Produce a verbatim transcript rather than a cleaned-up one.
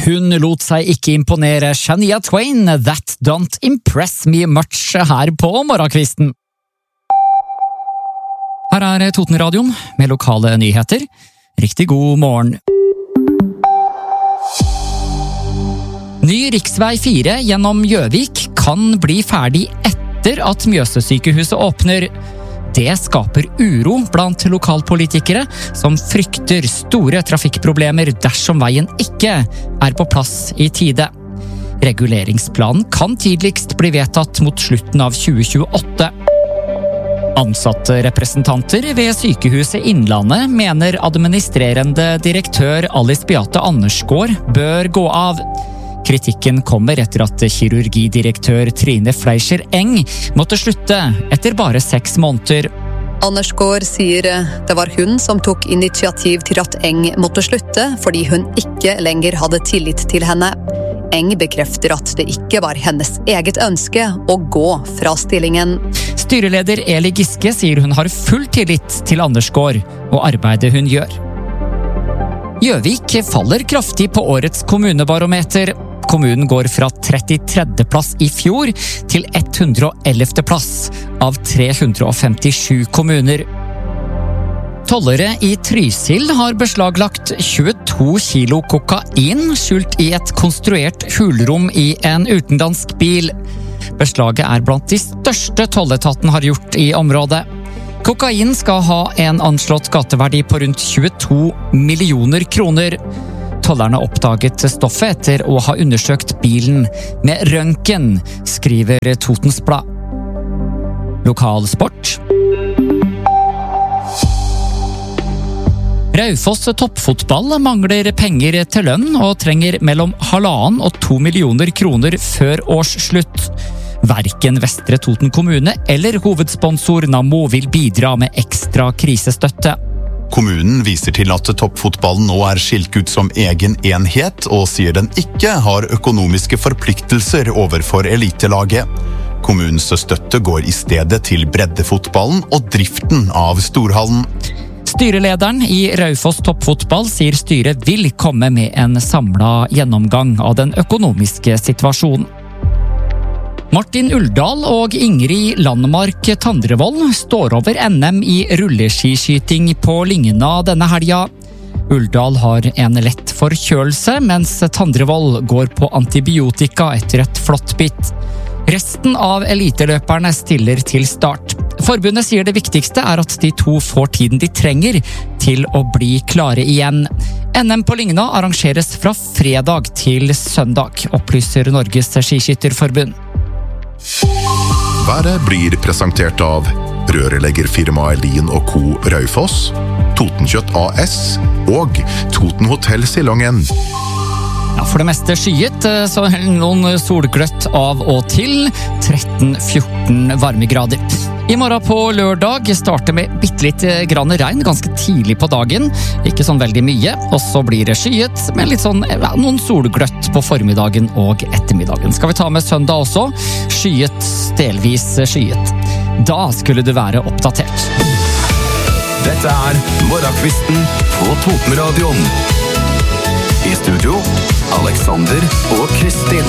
hun lot seg ikke imponere. Shania Twain, That Don't Impress Me Much her på morgenkvisten. Her er Totenradioen med lokale nyheter. Riktig god morgen. Ny riksvei fire gjennom Gjøvik kan bli ferdig etter at Mjøssykehuset åpner. Det skaper uro blant lokalpolitikere som frykter store trafikkproblemer dersom veien ikke er på plass i tide. Reguleringsplanen kan tidligst bli vedtatt mot slutten av tjue tjueåtte. Ansatte representanter ved Sykehuset Innlandet mener administrerende direktør Alice Beate Andersgård bør gå av. Kritikken kommer etter at kirurgidirektør Trine Fleischer Eng måtte slutte etter bare seks måneder. Andersgård sier det var hun som tok initiativ til at Eng måtte slutte, fordi hun ikke lenger hadde tillit til henne. Eng bekrefter at det ikke var hennes eget ønske å gå fra stillingen. Styreleder Eli Giske sier hun har full tillit til Andersgård og arbeidet hun gjør. Gjøvik faller kraftig på årets kommunebarometer. Kommunen går fra trettitre plass i fjor til ett hundre og ellevte plass av tre hundre og femtisju kommuner. Tollere i Trysil har beslaglagt tjueto kilo kokain skjult i et konstruert hulrom i en utenlandsk bil. Beslaget er blant de største tolletaten har gjort i området. Kokain skal ha en anslått gateverdi på rundt tjueto millioner kroner. Tollerne oppdaget stoffet etter å ha undersøkt bilen med røntgen, skriver Totens Blad. Lokal sport. Raufoss toppfotball mangler penger til lønn og trenger mellom halvannen og to millioner kroner før årsslutt. Verken Vestre Toten kommune eller hovedsponsor Nammo vil bidra med ekstra krisestøtte. Kommunen viser til at toppfotballen nå er skilt ut som egen enhet, og sier den ikke har økonomiske forpliktelser overfor elitelaget. Kommunens støtte går i stedet til breddefotballen og driften av storhallen. Styrelederen i Raufoss toppfotball sier styret vil komme med en samlet gjennomgang av den økonomiske situasjonen. Martin Uldal og Ingrid Landmark Tandrevold står over N M i rulleskiskyting på Lingna denne helga. Uldal har en lett forkjølelse, mens Tandrevold går på antibiotika etter et flåttbitt. Resten av eliteløperne stiller til start. Forbundet sier det viktigste er at de to får tiden de trenger til å bli klare igjen. N M på Lingna arrangeres fra fredag til søndag, opplyser Norges Skiskytterforbund. Været blir presentert av rørleggerfirmaet Lien og Co. Raufoss, Totenkjøtt A S og Toten Hotell Silongen. Ja, for det meste skyet, så noen solgløtt av og til, tretten fjorten varmegrader. I morgen på lørdag starter med bittelitt grann regn ganske tidlig på dagen, ikke sånn veldig mye, og så blir det skyet med litt sånn, ja, noen solgløtt på formiddagen og ettermiddagen. Skal vi ta med søndag også? Skyet, delvis skyet. Da skulle du være oppdatert. Dette er morgenkvisten på Totenradioen. I studio, Alexander og Kristin.